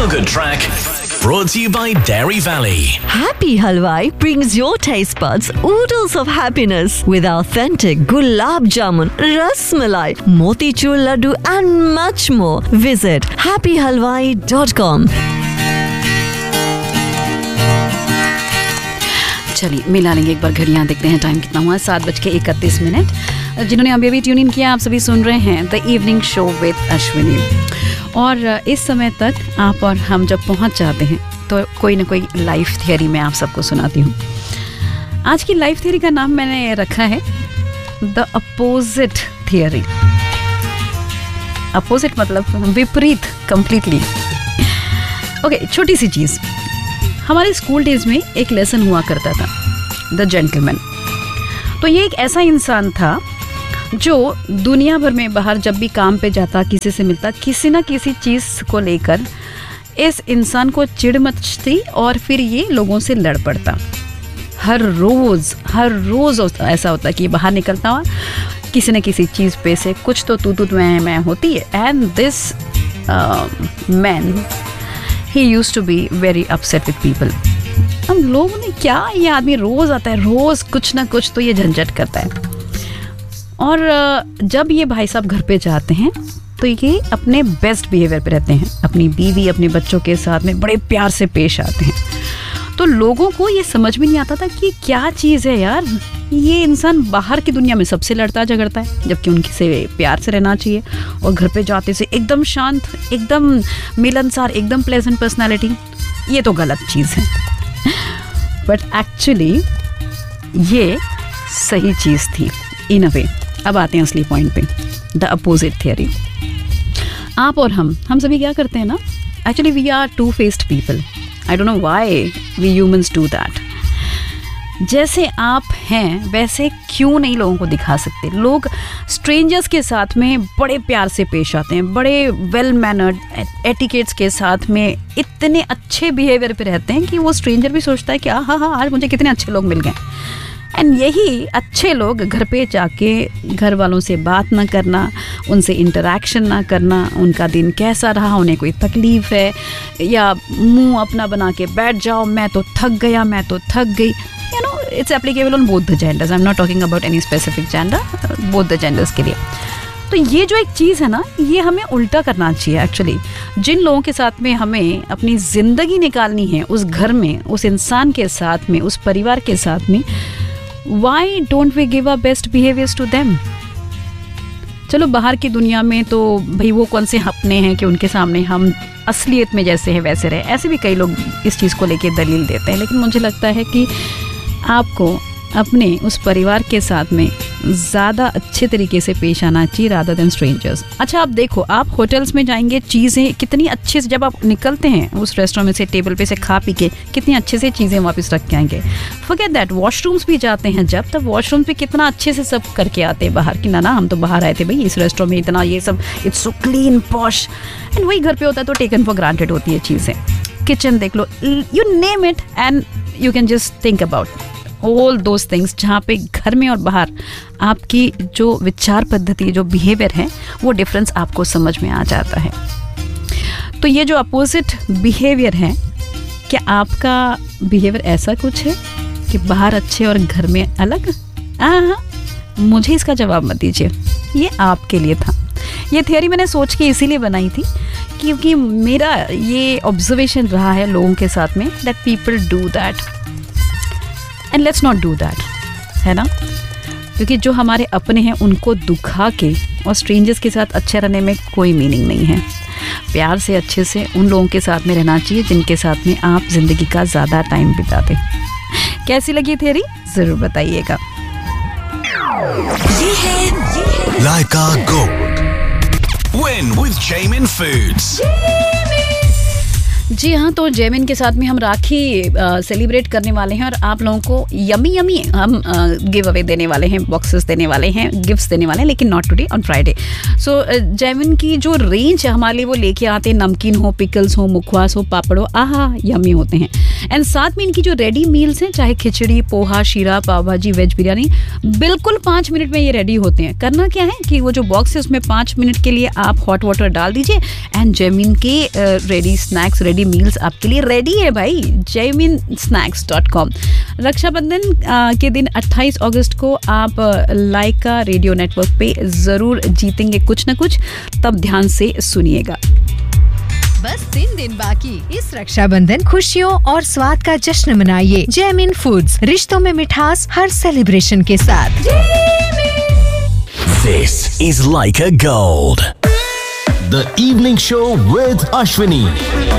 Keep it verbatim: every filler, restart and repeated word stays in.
feel good track brought to you by Dairy Valley. Happy Halwai brings your taste buds oodles of happiness with authentic gulab jamun, ras malai, motichur laddu and much more. Visit happy halwai dot com. चलिए मिला लेंगे एक बार घड़ियाँ, देखते हैं time कितना हुआ है। सात बज के इकतीस मिनट। जिन्होंने अभी अभी ट्यून इन किया, आप सभी सुन रहे हैं the evening show with Ashwini. और इस समय तक आप और हम जब पहुंच जाते हैं तो कोई ना कोई लाइफ थियरी मैं आप सबको सुनाती हूँ। आज की लाइफ थियरी का नाम मैंने रखा है द अपोजिट थियरी। अपोजिट मतलब विपरीत, कंप्लीटली। ओके, छोटी सी चीज़। हमारे स्कूल डेज में एक लेसन हुआ करता था, द जेंटलमैन। तो ये एक ऐसा इंसान था जो दुनिया भर में बाहर जब भी काम पे जाता, किसी से मिलता, किसी ना किसी चीज़ को लेकर इस इंसान को चिढ़ मचती और फिर ये लोगों से लड़ पड़ता। हर रोज़ हर रोज़ ऐसा होता कि बाहर निकलता हुआ किसी न किसी चीज़ पे से कुछ तो तू तू मैं मैं होती है। And this man he used to be very upset with people. हम लोगों ने क्या, ये आदमी रोज़ आता है, रोज़ कुछ ना कुछ तो ये झंझट करता है। और जब ये भाई साहब घर पे जाते हैं तो ये अपने बेस्ट बिहेवियर पे रहते हैं, अपनी बीवी अपने बच्चों के साथ में बड़े प्यार से पेश आते हैं। तो लोगों को ये समझ में नहीं आता था कि क्या चीज़ है यार, ये इंसान बाहर की दुनिया में सबसे लड़ता झगड़ता है जबकि उनसे से प्यार से रहना चाहिए, और घर पे जाते से एकदम शांत, एकदम मिलनसार, एकदम प्लेजेंट पर्सनैलिटी। ये तो गलत चीज़ है, बट एक्चुअली ये सही चीज़ थी इन अ वे। अब आते हैं असली पॉइंट पे, द अपोजिट थियरी। आप और हम हम सभी क्या करते हैं ना, actually we are to faced people. I don't know why we humans do that. जैसे आप हैं वैसे क्यों नहीं लोगों को दिखा सकते। लोग स्ट्रेंजर्स के साथ में बड़े प्यार से पेश आते हैं, बड़े वेल मैनर्ड एटिकेट्स के साथ में इतने अच्छे बिहेवियर पे रहते हैं कि वो स्ट्रेंजर भी सोचता है कि हाँ हाँ आज मुझे कितने अच्छे लोग मिल गए। एंड यही अच्छे लोग घर पे जाके घर वालों से बात ना करना, उनसे इंटरेक्शन ना करना, उनका दिन कैसा रहा, उन्हें कोई तकलीफ़ है, या मुंह अपना बना के बैठ जाओ, मैं तो थक गया, मैं तो थक गई। You know, it's applicable on both the genders. I am not talking about any specific gender, both the genders के लिए। तो ये जो एक चीज़ है ना, ये हमें उल्टा करना चाहिए एक्चुअली। जिन लोगों के साथ में हमें अपनी ज़िंदगी निकालनी है, उस घर में, उस इंसान के साथ में, उस परिवार के साथ में, Why don't we give our best behaviors to them? चलो बाहर की दुनिया में तो भाई वो कौन से अपने हैं कि उनके सामने हम असलियत में जैसे हैं वैसे रहे। ऐसे भी कई लोग इस चीज़ को लेके दलील देते हैं, लेकिन मुझे लगता है कि आपको अपने उस परिवार के साथ में ज़्यादा अच्छे तरीके से पेश आना चाहिए रादर देन स्ट्रेंजर्स। अच्छा, आप देखो, आप होटल्स में जाएंगे, चीज़ें कितनी अच्छे से, जब आप निकलते हैं उस रेस्टोरेंट में से टेबल पे से खा पी के, कितनी अच्छे से चीज़ें वापस रख के आएंगे। फॉरगेट दैट, वॉशरूम्स भी जाते हैं जब, तब वॉशरूम पे कितना अच्छे से सब करके आते हैं बाहर की। ना ना हम तो बाहर आए थे भाई, इस रेस्टोरेंट में इतना ये सब, it's so clean posh. And वही घर पे होता है तो टेकन फॉर ग्रांटेड होती है चीज़ें। किचन देख लो, you name it, and you can just think about all those things, जहाँ पे घर में और बाहर आपकी जो विचार पद्धति, जो बिहेवियर है, वो डिफरेंस आपको समझ में आ जाता है। तो ये जो अपोजिट बिहेवियर है, क्या आपका बिहेवियर ऐसा कुछ है कि बाहर अच्छे और घर में अलग? हाँ, मुझे इसका जवाब मत दीजिए, ये आपके लिए था। ये थियरी मैंने सोच के इसीलिए बनाई थी क्योंकि मेरा ये ऑब्जर्वेशन रहा है लोगों के साथ में, that people do that and let's not do that, है ना। क्योंकि जो हमारे अपने हैं उनको दुखा के और स्ट्रेंजर्स के साथ अच्छे रहने में कोई मीनिंग नहीं है। प्यार से अच्छे से उन लोगों के साथ में रहना चाहिए जिनके साथ में आप ज़िंदगी का ज़्यादा टाइम बिताते। कैसी लगी थियरी ज़रूर बताइएगा। ये है लाइका gold win with Jaimin foods. जी हाँ, तो जैमिन के साथ में हम राखी सेलिब्रेट करने वाले हैं और आप लोगों को यमी यमी हम गिव अवे देने वाले हैं, बॉक्सेस देने वाले हैं, गिफ्ट्स देने वाले हैं, लेकिन नॉट टुडे, ऑन फ्राइडे। सो जैमिन की जो रेंज है हमारे लिए वो लेके आते हैं, नमकीन हो, पिकल्स हो, मुखवास हो, पापड़ हो, आहा यमी होते हैं। एंड साथ में इनकी जो रेडी मील्स हैं, चाहे खिचड़ी, पोहा, शीरा, पाव भाजी, वेज बिरयानी, बिल्कुल पाँच मिनट में ये रेडी होते हैं। करना क्या है कि वो जो बॉक्स है उसमें पाँच मिनट के लिए आप हॉट वाटर डाल दीजिए एंड जैमिन के रेडी स्नैक्स, रेडी मील्स आपके लिए रेडी है भाई। Jaimin snacks dot com. Rakshabandhan uh, के दिन अट्ठाईस अगस्त को आप लाइका रेडियो नेटवर्क पे जरूर जीतेंगे कुछ ना कुछ, तब ध्यान से सुनिएगा। बस तीन दिन बाकी इस रक्षाबंधन खुशियों और स्वाद का जश्न मनाइए जैमिन फूड्स, रिश्तों में मिठास हर सेलिब्रेशन के साथ। This is Laika Gold, the evening show with Ashwini.